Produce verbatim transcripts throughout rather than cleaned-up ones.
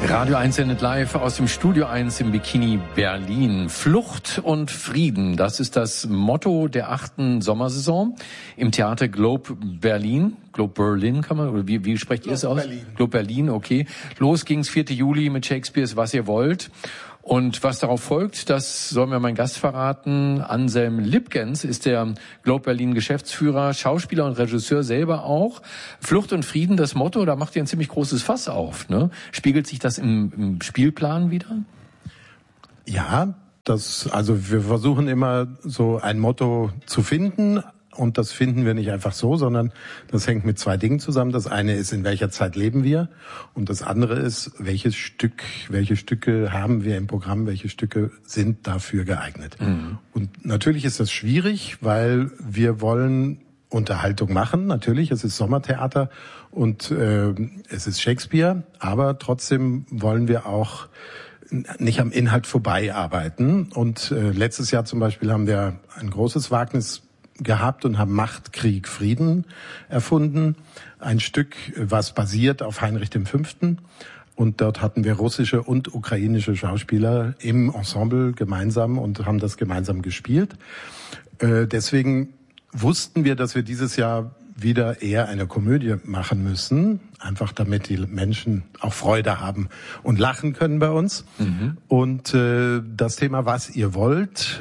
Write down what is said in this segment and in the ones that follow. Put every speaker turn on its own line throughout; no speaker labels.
Radio eins sendet live aus dem Studio eins im Bikini Berlin. Flucht und Frieden, das ist das Motto der achten Sommersaison im Theater Globe Berlin. Globe Berlin kann man, oder wie, wie sprecht ihr es aus?
Berlin.
Globe Berlin, okay. Los ging's vierten Juli mit Shakespeares Was ihr wollt. Und was darauf folgt, das soll mir mein Gast verraten. Anselm Lipgens ist der Globe Berlin Geschäftsführer, Schauspieler und Regisseur selber auch. Flucht und Frieden, das Motto, da macht ihr ein ziemlich großes Fass auf, ne? Spiegelt sich das im, im Spielplan wieder?
Ja, das, also wir versuchen immer so ein Motto zu finden. Und das finden wir nicht einfach so, sondern das hängt mit zwei Dingen zusammen. Das eine ist, in welcher Zeit leben wir? Und das andere ist, welches Stück, welche Stücke haben wir im Programm, welche Stücke sind dafür geeignet? Mhm. Und natürlich ist das schwierig, weil wir wollen Unterhaltung machen. Natürlich, es ist Sommertheater und äh, es ist Shakespeare, aber trotzdem wollen wir auch nicht am Inhalt vorbei arbeiten. Und äh, letztes Jahr zum Beispiel haben wir ein großes Wagnis gehabt und haben Macht, Krieg, Frieden erfunden. Ein Stück, was basiert auf Heinrich dem Fünften. Und dort hatten wir russische und ukrainische Schauspieler im Ensemble gemeinsam und haben das gemeinsam gespielt. Äh, deswegen wussten wir, dass wir dieses Jahr wieder eher eine Komödie machen müssen, einfach damit die Menschen auch Freude haben und lachen können bei uns. Mhm. Und äh, das Thema Was ihr wollt,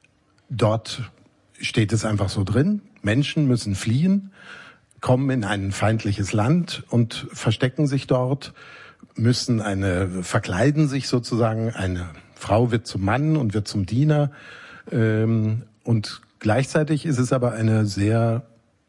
dort steht es einfach so drin. Menschen müssen fliehen, kommen in ein feindliches Land und verstecken sich dort, müssen eine, verkleiden sich sozusagen. Eine Frau wird zum Mann und wird zum Diener. Ähm, und gleichzeitig ist es aber eine sehr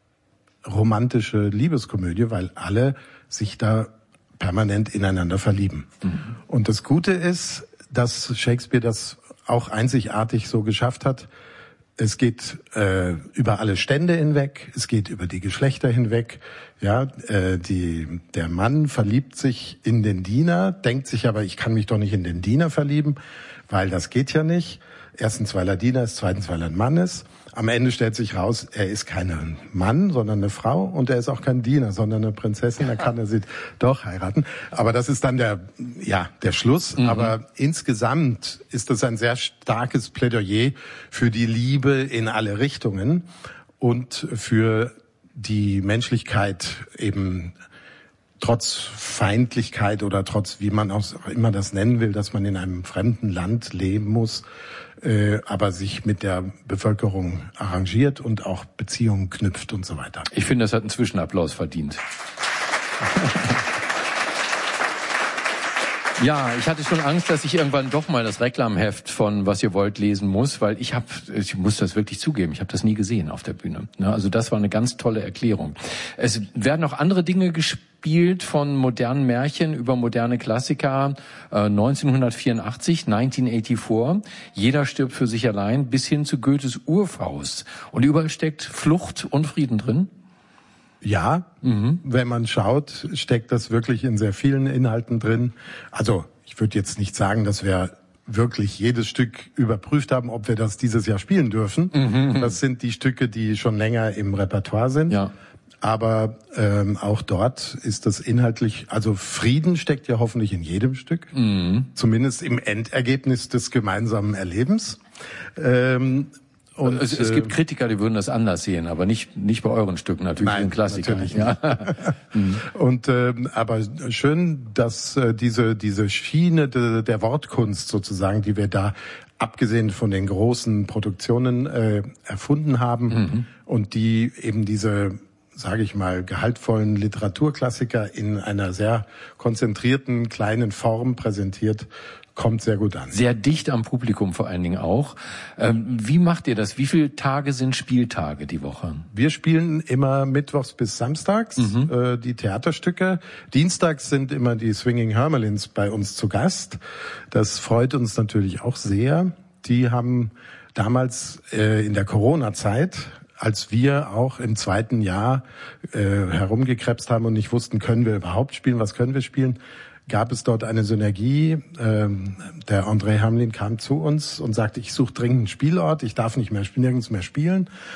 romantische Liebeskomödie, weil alle sich da permanent ineinander verlieben. Mhm. Und das Gute ist, dass Shakespeare das auch einzigartig so geschafft hat. Es geht äh, über alle Stände hinweg, es geht über die Geschlechter hinweg. Ja, äh, die, der Mann verliebt sich in den Diener, denkt sich aber, ich kann mich doch nicht in den Diener verlieben, weil das geht ja nicht. Erstens, weil er Diener ist, zweitens, weil er ein Mann ist. Am Ende stellt sich raus, er ist kein Mann, sondern eine Frau und er ist auch kein Diener, sondern eine Prinzessin, da kann er sie doch heiraten. Aber das ist dann der, ja, der Schluss. Mhm. Aber insgesamt ist das ein sehr starkes Plädoyer für die Liebe in alle Richtungen und für die Menschlichkeit eben trotz Feindlichkeit oder trotz, wie man auch immer das nennen will, dass man in einem fremden Land leben muss, äh, aber sich mit der Bevölkerung arrangiert und auch Beziehungen knüpft und so weiter.
Ich finde, das hat einen Zwischenapplaus verdient. Ja, ich hatte schon Angst, dass ich irgendwann doch mal das Reklamheft von Was ihr wollt lesen muss, weil ich habe, ich muss das wirklich zugeben, ich habe das nie gesehen auf der Bühne. Also das war eine ganz tolle Erklärung. Es werden auch andere Dinge gespielt, von modernen Märchen über moderne Klassiker, äh, neunzehnhundertvierundachtzig, neunzehnhundertvierundachtzig, Jeder stirbt für sich allein, bis hin zu Goethes Urfaust. Und überall steckt Flucht und Frieden drin.
Ja, mhm. Wenn man schaut, steckt das wirklich in sehr vielen Inhalten drin. Also ich würde jetzt nicht sagen, dass wir wirklich jedes Stück überprüft haben, ob wir das dieses Jahr spielen dürfen. Mhm. Das sind die Stücke, die schon länger im Repertoire sind. Ja. Aber ähm, auch dort ist das inhaltlich, also Frieden steckt ja hoffentlich in jedem Stück, mhm. zumindest im Endergebnis des gemeinsamen Erlebens. Ähm,
Und, es, es gibt Kritiker, die würden das anders sehen, aber nicht nicht bei euren Stücken, natürlich
nein,
ein Klassiker.
Natürlich nicht. Ja. Und ähm, aber schön, dass äh, diese diese Schiene de, der Wortkunst sozusagen, die wir da abgesehen von den großen Produktionen äh, erfunden haben mhm. und die eben diese, sage ich mal, gehaltvollen Literaturklassiker in einer sehr konzentrierten kleinen Form präsentiert, kommt sehr gut an.
Sehr dicht am Publikum vor allen Dingen auch. Ähm, wie macht ihr das? Wie viele Tage sind Spieltage die Woche?
Wir spielen immer mittwochs bis samstags mhm. äh, die Theaterstücke. Dienstags sind immer die Swinging Hermelins bei uns zu Gast. Das freut uns natürlich auch sehr. Die haben damals äh, in der Corona-Zeit, als wir auch im zweiten Jahr äh, herumgekrebst haben und nicht wussten, können wir überhaupt spielen, was können wir spielen, gab es dort eine Synergie. Ähm, der André Hamelin kam zu uns und sagte, ich suche dringend einen Spielort, ich darf nicht mehr nirgends mehr spielen.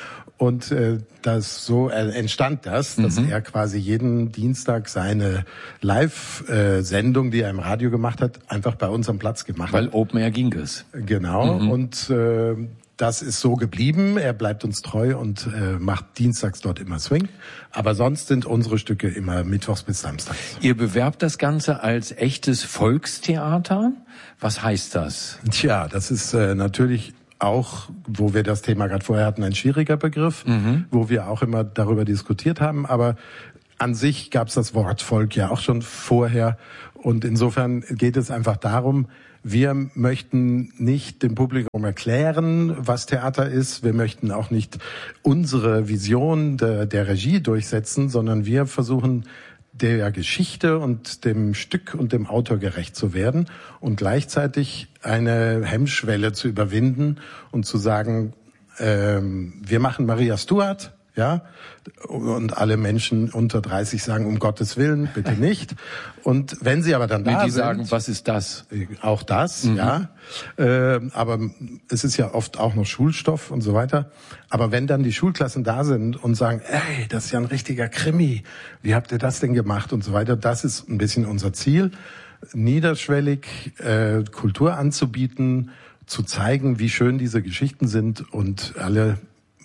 Und äh, das so äh, entstand das, dass mhm. er quasi jeden Dienstag seine Live-Sendung, die er im Radio gemacht hat, einfach bei uns am Platz gemacht
Weil
hat.
Weil Open Air ging es.
Genau. Mhm. Und äh, das ist so geblieben. Er bleibt uns treu und äh, macht dienstags dort immer Swing. Aber sonst sind unsere Stücke immer mittwochs bis samstags.
Ihr bewerbt das Ganze als echtes Volkstheater. Was heißt das?
Tja, das ist äh, natürlich auch, wo wir das Thema gerade vorher hatten, ein schwieriger Begriff, mhm. wo wir auch immer darüber diskutiert haben. Aber an sich gab es das Wort Volk ja auch schon vorher. Und insofern geht es einfach darum, wir möchten nicht dem Publikum erklären, was Theater ist. Wir möchten auch nicht unsere Vision der, der Regie durchsetzen, sondern wir versuchen, der Geschichte und dem Stück und dem Autor gerecht zu werden und gleichzeitig eine Hemmschwelle zu überwinden und zu sagen, ähm, wir machen Maria Stuart, ja, und alle Menschen unter dreißig sagen, um Gottes Willen, bitte nicht. Und wenn sie aber dann da
sind... die
sind...
sagen, was ist das?
Auch das, mhm. ja. Äh, aber es ist ja oft auch noch Schulstoff und so weiter. Aber wenn dann die Schulklassen da sind und sagen, ey, das ist ja ein richtiger Krimi, wie habt ihr das denn gemacht und so weiter, das ist ein bisschen unser Ziel, niederschwellig äh, Kultur anzubieten, zu zeigen, wie schön diese Geschichten sind und alle...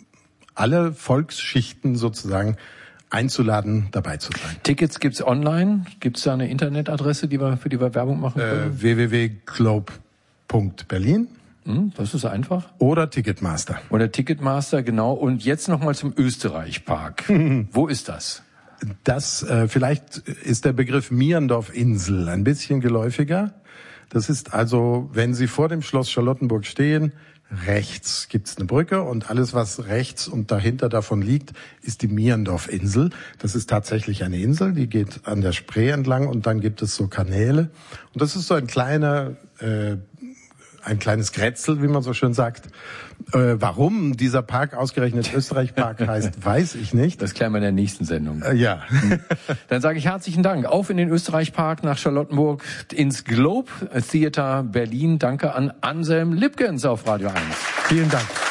alle Volksschichten sozusagen einzuladen, dabei zu sein.
Tickets gibt's online? Gibt's da eine Internetadresse, die wir, für die wir Werbung machen können?
Äh, w w w punkt globe punkt berlin.
Hm, das ist einfach.
Oder Ticketmaster.
Oder Ticketmaster, genau. Und jetzt nochmal zum Österreich-Park. Wo ist das?
Das, äh, vielleicht ist der Begriff Mierendorf-Insel ein bisschen geläufiger. Das ist also, wenn Sie vor dem Schloss Charlottenburg stehen, rechts gibt's eine Brücke und alles, was rechts und dahinter davon liegt, ist die Mierendorf-Insel. Das ist tatsächlich eine Insel, die geht an der Spree entlang und dann gibt es so Kanäle. Und das ist so ein kleiner, äh, ein kleines Grätzel, wie man so schön sagt. Äh, warum dieser Park ausgerechnet Österreich-Park heißt, weiß ich nicht.
Das klären wir in der nächsten Sendung.
Äh, ja.
Dann sage ich herzlichen Dank. Auf in den Österreich-Park nach Charlottenburg ins Globe Theater Berlin. Danke an Anselm Lipkens auf Radio eins.
Vielen Dank.